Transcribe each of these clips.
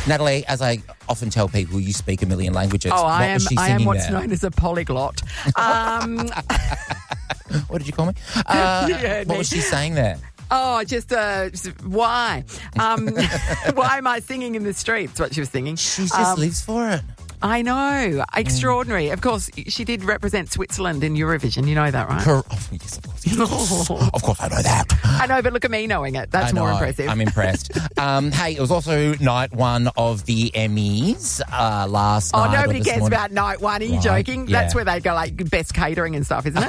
Natalie, as I often tell people, you speak a million languages. Oh, I am what's known as a polyglot. What did you call me? What was she saying there? Oh, just why? Why am I singing in the streets? What she was singing. She just lives for it. I know. Extraordinary. Of course, she did represent Switzerland in Eurovision. You know that, right? Yes, of course. Yes. Of course, I know that. I know, but look at me knowing it. That's more impressive. I'm impressed. Hey, it was also night one of the Emmys last night. Oh, nobody cares about night one. Are you joking? Yeah. That's where they go, like, best catering and stuff, isn't it?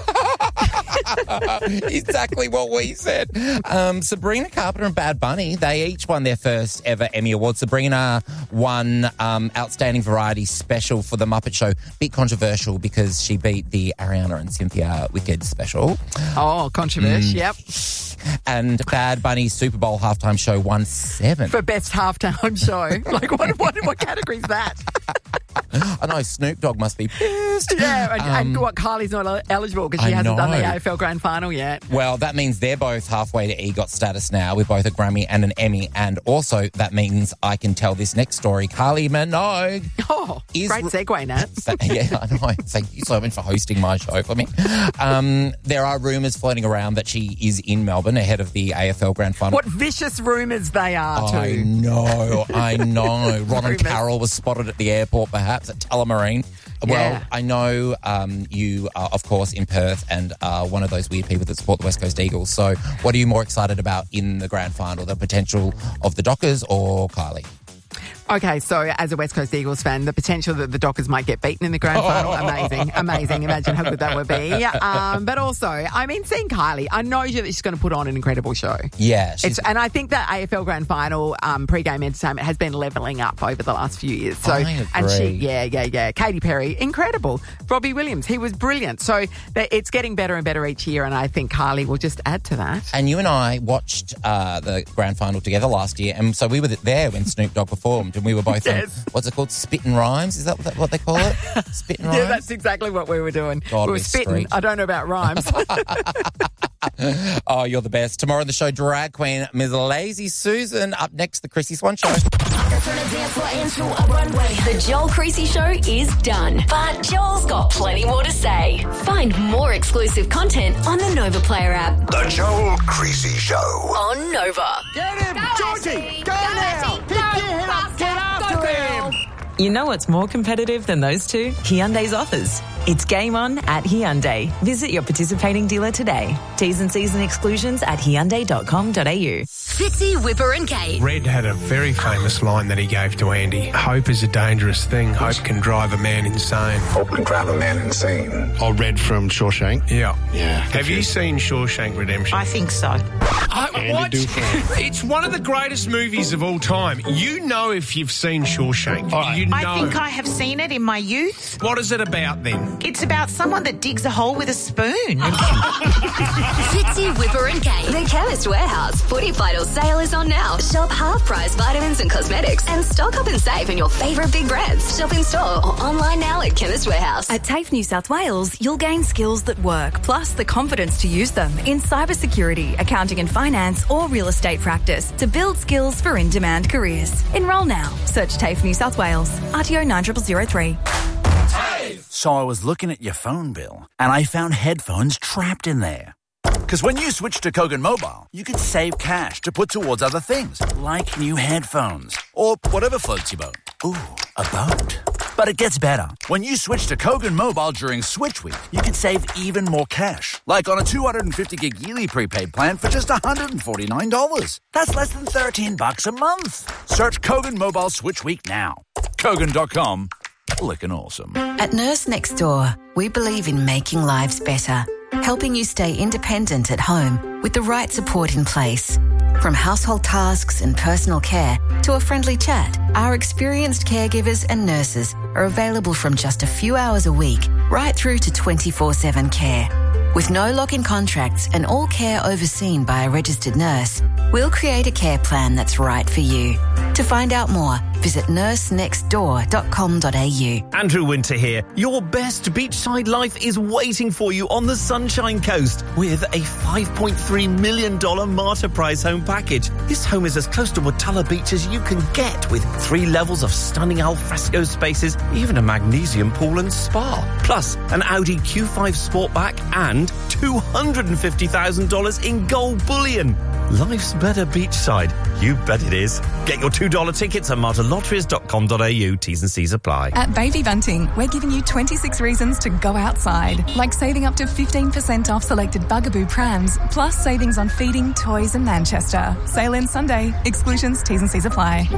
Exactly what we said. Sabrina Carpenter and Bad Bunny, they each won their first ever Emmy Award. Sabrina won Outstanding Variety Special for The Muppet Show. Bit controversial because she beat the Ariana and Cynthia Wicked special. Oh, controversial, yep. And Bad Bunny's Super Bowl halftime show won 7. For best halftime show. Like, what category is that? I know, Snoop Dogg must be pissed. Yeah, and what, Kylie's not eligible because she hasn't done the AFL Grand Final yet. Well, that means they're both halfway to EGOT status now with both a Grammy and an Emmy. And also, that means I can tell this next story. Kylie Minogue. Oh, great segue, Nat. Yeah, I know. Thank you so much for hosting my show for me. There are rumours floating around that she is in Melbourne ahead of the AFL Grand Final. What vicious rumours they are, too. I know. Ron and Carol was spotted at the airport, perhaps, at Tullamarine. Well, I know you are, of course, in Perth and are one of those weird people that support the West Coast Eagles. So what are you more excited about in the grand final, the potential of the Dockers or Kylie? Okay, so as a West Coast Eagles fan, the potential that the Dockers might get beaten in the grand final, amazing. Imagine how good that would be. But also, I mean, seeing Kylie, I know that she's going to put on an incredible show. Yeah. And I think that AFL Grand Final pre-game entertainment has been levelling up over the last few years. So, I agree. And she, Katy Perry, incredible. Robbie Williams, he was brilliant. So it's getting better and better each year, and I think Kylie will just add to that. And you and I watched the grand final together last year, and so we were there when Snoop Dogg performed. And we were both on, what's it called, Spittin' Rhymes? Is that what they call it? Spittin' Rhymes? Yeah, that's exactly what we were doing. God, we were spitting. Street. I don't know about rhymes. Oh, you're the best. Tomorrow on the show, drag queen Ms. Lazy Susan. Up next, the Chrissy Swan Show. The Joel Creasy Show is done, but Joel's got plenty more to say. Find more exclusive content on the Nova Player app. The Joel Creasy Show. On Nova. Get him, Georgie! Go now! Pick your head up, get after him! You know what's more competitive than those two? Hyundai's offers. It's game on at Hyundai. Visit your participating dealer today. T's and C's and exclusions at Hyundai.com.au. Fitzy, Whipper and Kate. Red had a very famous line that he gave to Andy. Hope is a dangerous thing. Hope can drive a man insane. Hope can drive a man insane. Oh, Red from Shawshank? Yeah. Yeah. Have you seen Shawshank Redemption? I think so. What? It's one of the greatest movies of all time. You know if you've seen Shawshank. You know. I think I have seen it in my youth. What is it about then? It's about someone that digs a hole with a spoon. Fitzy, Whipper and Kate. The Chemist Warehouse Footy Vital sale is on now. Shop half-price vitamins and cosmetics and stock up and save in your favourite big brands. Shop in store or online now at Chemist Warehouse. At TAFE New South Wales, you'll gain skills that work, plus the confidence to use them in cybersecurity, accounting and finance or real estate practice to build skills for in-demand careers. Enrol now. Search TAFE New South Wales. RTO 90003. So I was looking at your phone bill and I found headphones trapped in there. Because when you switch to Kogan Mobile, you can save cash to put towards other things, like new headphones or whatever floats your boat. Ooh, a boat. But it gets better. When you switch to Kogan Mobile during Switch Week, you can save even more cash. Like on a 250 gig yearly prepaid plan for just $149. That's less than $13 a month. Search Kogan Mobile Switch Week now. Kogan.com. Looking awesome. At Nurse Next Door, we believe in making lives better, helping you stay independent at home with the right support in place. From household tasks and personal care to a friendly chat, our experienced caregivers and nurses are available from just a few hours a week right through to 24/7 care. With no lock-in contracts and all care overseen by a registered nurse, we'll create a care plan that's right for you. To find out more, Visit nursenextdoor.com.au. Andrew Winter here. Your best beachside life is waiting for you on the Sunshine Coast with a $5.3 million Marta Prize home package. This home is as close to Watala Beach as you can get, with 3 levels of stunning alfresco spaces, even a magnesium pool and spa. Plus, an Audi Q5 Sportback and $250,000 in gold bullion. Life's better beachside. You bet it is. Get your $2 tickets at martalotteries.com.au. T's and C's apply. At Baby Bunting, we're giving you 26 reasons to go outside, like saving up to 15% off selected Bugaboo prams, plus savings on feeding, toys and Manchester. Sale ends Sunday. Exclusions, T's and C's apply.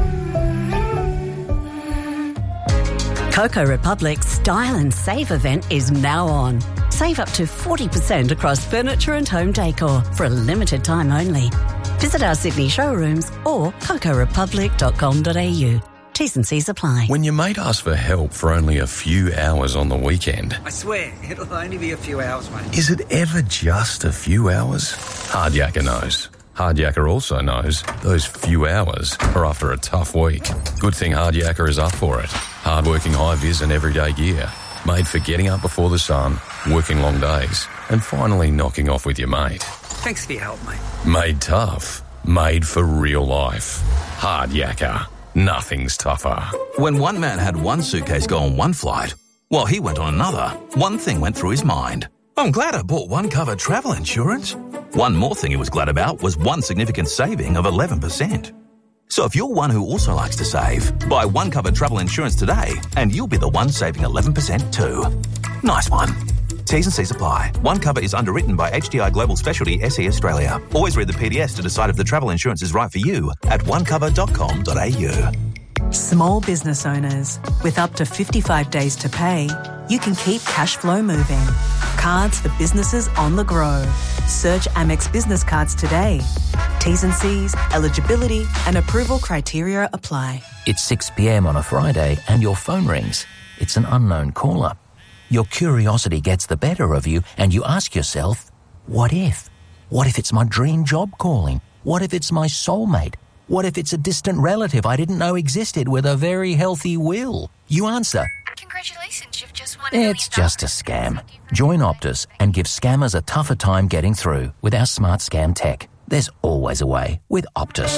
Coco Republic's Style and Save event is now on. Save up to 40% across furniture and home decor for a limited time only. Visit our Sydney showrooms or cocorepublic.com.au. T's and C's apply. When your mate asks for help for only a few hours on the weekend, I swear, it'll only be a few hours, mate. is it ever just a few hours? Hardyaker knows. Hardyaker also knows those few hours are after a tough week. Good thing Hardyaker is up for it. Hard-working high-vis and everyday gear. Made for getting up before the sun, working long days, and finally knocking off with your mate. Thanks for your help, mate. Made tough. Made for real life. Hardyaker. Nothing's tougher. When one man had one suitcase go on one flight, while he went on another, one thing went through his mind. I'm glad I bought one cover travel insurance. One more thing he was glad about was one significant saving of 11%. So if you're one who also likes to save, buy one cover travel insurance today and you'll be the one saving 11% too. Nice one. T's and C's apply. One cover is underwritten by HDI Global Specialty SE Australia. Always read the PDS to decide if the travel insurance is right for you at onecover.com.au. Small business owners, with up to 55 days to pay, you can keep cash flow moving. Cards for businesses on the go. Search Amex Business Cards today. T's and C's, eligibility and approval criteria apply. It's 6 p.m. on a Friday and your phone rings. It's an unknown caller. Your curiosity gets the better of you and you ask yourself, what if? What if it's my dream job calling? What if it's my soulmate? What if it's a distant relative I didn't know existed with a very healthy will? You answer, congratulations, you've just won it's just a scam. Join Optus and give scammers a tougher time getting through with our smart scam tech. There's always a way with Optus.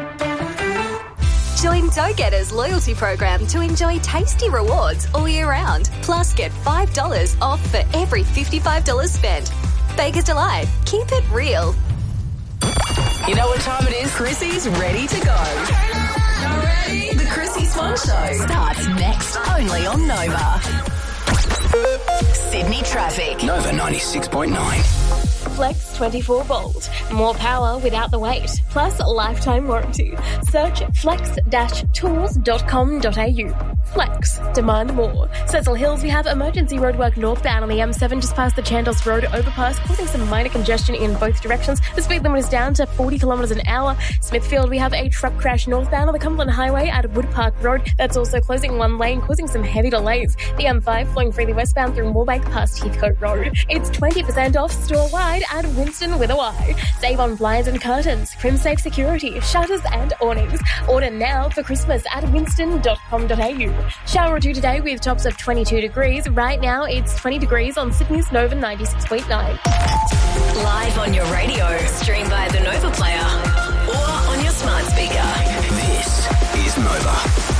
Join Go Getter's loyalty program to enjoy tasty rewards all year round. Plus, get $5 off for every $55 spent. Baker's Delight. Keep it real. You know what time it is? Chrissy's ready to go. Not ready? The Chrissy Swan Show starts next, only on Nova. Sydney traffic. Nova 96.9. Flex 24 volt. More power without the wait. Plus lifetime warranty. Search flex-tools.com.au. Flex. Demand more. Cecil Hills, we have emergency roadwork northbound on the M7 just past the Chandos Road overpass, causing some minor congestion in both directions. The speed limit is down to 40 kilometres an hour. Smithfield, we have a truck crash northbound on the Cumberland Highway at Wood Park Road. That's also closing one lane, causing some heavy delays. The M5 flowing freely westbound through Moorebank past Heathcote Road. It's 20% off store-wide at Winston with a Y. Save on blinds and curtains, Crimsafe security, shutters and awnings. Order now for Christmas at winston.com.au. Shower or two today with tops of 22 degrees. Right now it's 20 degrees on Sydney's Nova 96.9. Live on your radio, stream via the Nova Player or on your smart speaker. This is Nova.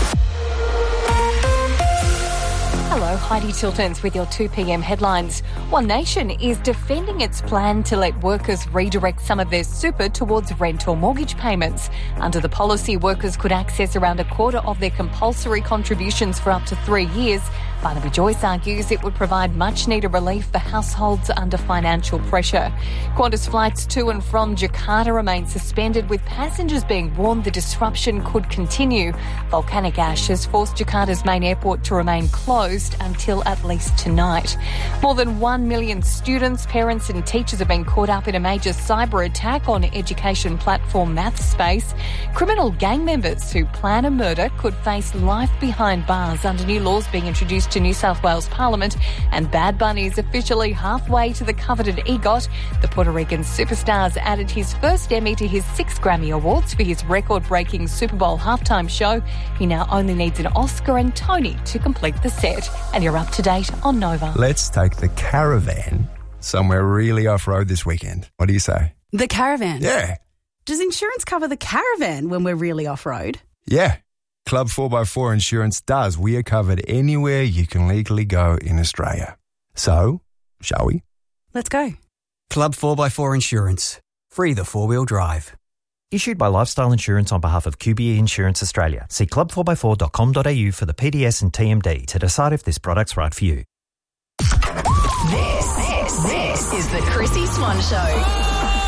Hello, Heidi Tiltons with your 2 p.m. headlines. One Nation is defending its plan to let workers redirect some of their super towards rent or mortgage payments. Under the policy, workers could access around a quarter of their compulsory contributions for up to 3 years. Barnaby Joyce argues it would provide much-needed relief for households under financial pressure. Qantas flights to and from Jakarta remain suspended, with passengers being warned the disruption could continue. Volcanic ash has forced Jakarta's main airport to remain closed until till at least tonight. More than 1 million students, parents and teachers have been caught up in a major cyber attack on education platform MathSpace. Criminal gang members who plan a murder could face life behind bars under new laws being introduced to New South Wales Parliament. And Bad Bunny is officially halfway to the coveted EGOT. The Puerto Rican superstar's added his first Emmy to his 6 Grammy Awards for his record-breaking Super Bowl halftime show. He now only needs an Oscar and Tony to complete the set. And you're up to date on Nova. Let's take the caravan somewhere really off-road this weekend. What do you say? The caravan? Yeah. Does insurance cover the caravan when we're really off-road? Yeah. Club 4x4 Insurance does. We are covered anywhere you can legally go in Australia. So, shall we? Let's go. Club 4x4 Insurance. Free the four-wheel drive. Issued by Lifestyle Insurance on behalf of QBE Insurance Australia. See club4x4.com.au for the PDS and TMD to decide if this product's right for you. This is the Chrissy Swan Show.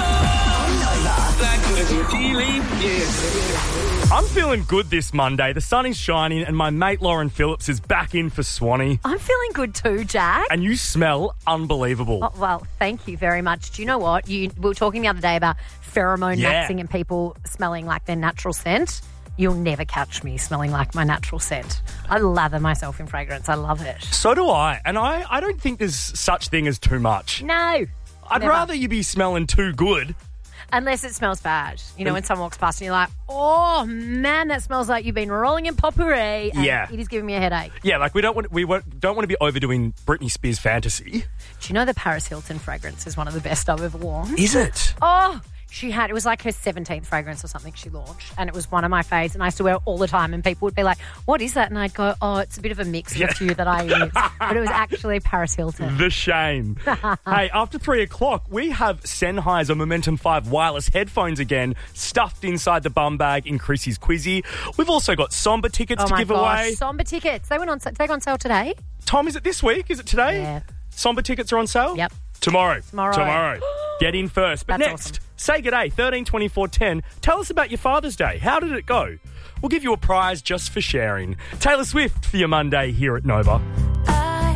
I'm feeling good this Monday. The sun is shining and my mate Lauren Phillips is back in for Swanee. I'm feeling good too, Jack. And you smell unbelievable. Oh, well, thank you very much. Do you know what? We were talking the other day about pheromone maxing and people smelling like their natural scent. You'll never catch me smelling like my natural scent. I lather myself in fragrance. I love it. So do I. And I don't think there's such thing as too much. No. I'd rather you be smelling too good. Unless it smells bad. You know, when someone walks past and you're like, oh, man, that smells like you've been rolling in potpourri. And it is giving me a headache. Yeah, like we don't want to be overdoing Britney Spears fantasy. Do you know the Paris Hilton fragrance is one of the best I've ever worn? Is it? Oh, it was like her 17th fragrance or something she launched, and it was one of my faves, and I used to wear it all the time, and people would be like, what is that? And I'd go, oh, it's a bit of a mix of a few that I use. But it was actually Paris Hilton. The shame. Hey, after 3 o'clock, we have Sennheiser Momentum 5 wireless headphones again, stuffed inside the bum bag in Chrissy's Quizzy. We've also got Somber tickets to give away. Somber tickets. They went on sale today. Tom, is it this week? Is it today? Yeah. Somber tickets are on sale? Yep. Tomorrow. Get in first. But That's next, awesome. say g'day, 13 24 10. Tell us about your Father's Day. How did it go? We'll give you a prize just for sharing. Taylor Swift for your Monday here at Nova.